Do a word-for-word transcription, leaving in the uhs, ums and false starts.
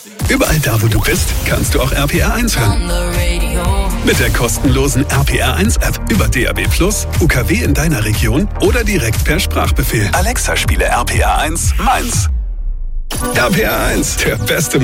Überall da, wo du bist, kannst du auch R P R eins hören. Mit der kostenlosen R P R eins App über D A B plus, U K W in deiner Region oder direkt per Sprachbefehl. Alexa, spiele R P R eins meins. R P R eins, der beste